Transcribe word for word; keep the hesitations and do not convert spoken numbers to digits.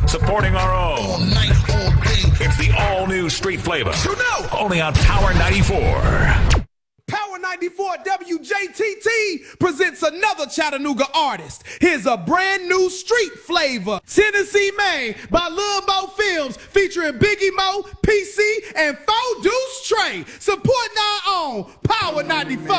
supporting our own. All night, all day. It's the all-new Street Flavor. You know. Only on Power ninety-four. Power ninety-four W J T T presents another Chattanooga artist. Here's a brand new Street Flavor, Tennessee Maine by Lil Mo Films, featuring Biggie Mo, P C, and Four Deuce Trey. Supporting our own Power ninety-four.